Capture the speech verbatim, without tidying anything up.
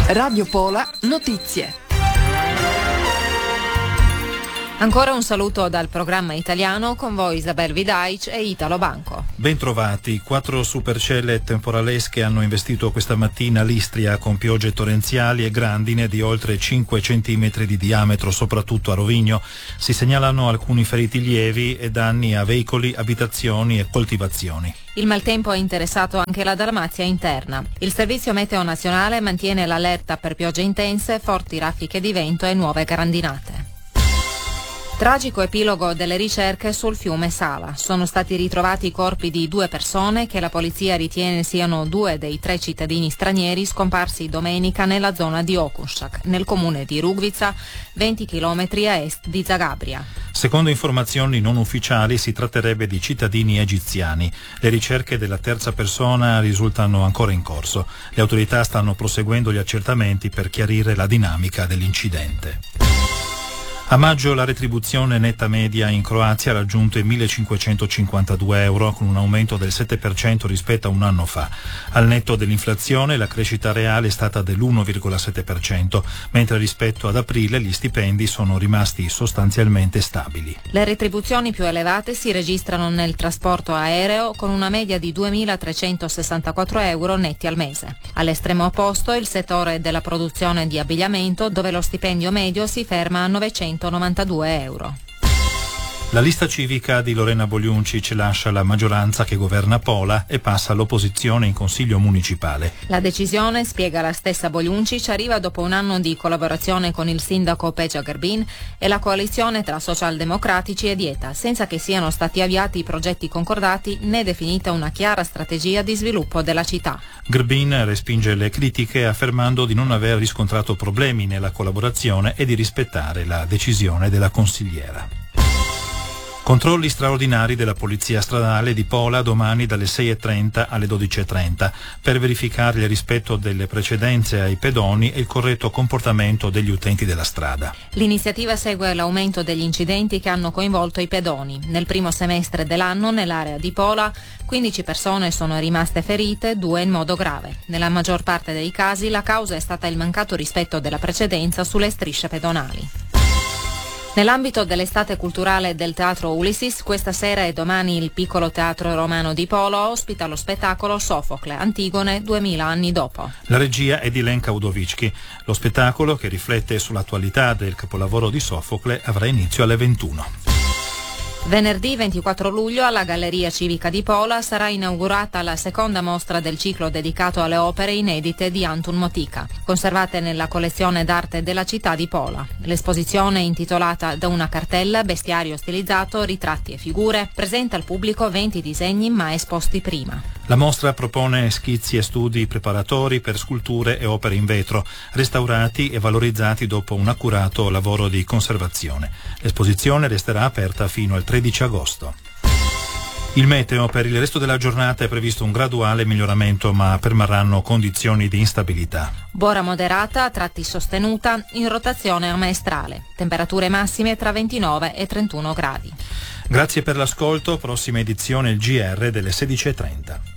Radio Pola Notizie. Ancora un saluto dal programma italiano, con voi Isabel Vidaic e Italo Banco. Bentrovati. Quattro supercelle temporalesche hanno investito questa mattina l'Istria con piogge torrenziali e grandine di oltre cinque centimetri di diametro, soprattutto a Rovigno. Si segnalano alcuni feriti lievi e danni a veicoli, abitazioni e coltivazioni. Il maltempo ha interessato anche la Dalmazia interna. Il Servizio Meteo Nazionale mantiene l'allerta per piogge intense, forti raffiche di vento e nuove grandinate. Tragico epilogo delle ricerche sul fiume Sala. Sono stati ritrovati i corpi di due persone che la polizia ritiene siano due dei tre cittadini stranieri scomparsi domenica nella zona di Okušak, nel comune di Rugvica, venti chilometri a est di Zagabria. Secondo informazioni non ufficiali si tratterebbe di cittadini egiziani. Le ricerche della terza persona risultano ancora in corso. Le autorità stanno proseguendo gli accertamenti per chiarire la dinamica dell'incidente. A maggio la retribuzione netta media in Croazia ha raggiunto i millecinquecentocinquantadue euro, con un aumento del sette per cento rispetto a un anno fa. Al netto dell'inflazione la crescita reale è stata dell'uno virgola sette per cento, mentre rispetto ad aprile gli stipendi sono rimasti sostanzialmente stabili. Le retribuzioni più elevate si registrano nel trasporto aereo, con una media di duemilatrecentosessantaquattro euro netti al mese. All'estremo opposto il settore della produzione di abbigliamento, dove lo stipendio medio si ferma a novecentonovantadue euro. La lista civica di Lorena Bogliuncic lascia la maggioranza che governa Pola e passa all'opposizione in consiglio municipale. La decisione, spiega la stessa Bogliuncic, arriva dopo un anno di collaborazione con il sindaco Peja Grbin e la coalizione tra socialdemocratici e Dieta, senza che siano stati avviati i progetti concordati né definita una chiara strategia di sviluppo della città. Grbin respinge le critiche affermando di non aver riscontrato problemi nella collaborazione e di rispettare la decisione della consigliera. Controlli straordinari della Polizia Stradale di Pola domani dalle sei e trenta alle dodici e trenta per verificare il rispetto delle precedenze ai pedoni e il corretto comportamento degli utenti della strada. L'iniziativa segue l'aumento degli incidenti che hanno coinvolto i pedoni. Nel primo semestre dell'anno nell'area di Pola quindici persone sono rimaste ferite, due in modo grave. Nella maggior parte dei casi la causa è stata il mancato rispetto della precedenza sulle strisce pedonali. Nell'ambito dell'estate culturale del Teatro Ulysses, questa sera e domani il Piccolo Teatro Romano di Polo ospita lo spettacolo Sofocle, Antigone, duemila anni dopo. La regia è di Lenka Udovicki. Lo spettacolo, che riflette sull'attualità del capolavoro di Sofocle, avrà inizio alle ventuno. Venerdì ventiquattro luglio alla Galleria Civica di Pola sarà inaugurata la seconda mostra del ciclo dedicato alle opere inedite di Antun Motika, conservate nella collezione d'arte della città di Pola. L'esposizione, intitolata Da una cartella, bestiario stilizzato, ritratti e figure, presenta al pubblico venti disegni mai esposti prima. La mostra propone schizzi e studi preparatori per sculture e opere in vetro, restaurati e valorizzati dopo un accurato lavoro di conservazione. L'esposizione resterà aperta fino al tredici agosto. Il meteo: per il resto della giornata è previsto un graduale miglioramento, ma permarranno condizioni di instabilità. Bora moderata, a tratti sostenuta, in rotazione a maestrale. Temperature massime tra ventinove e trentuno gradi. Grazie per l'ascolto. Prossima edizione il G R delle sedici e trenta.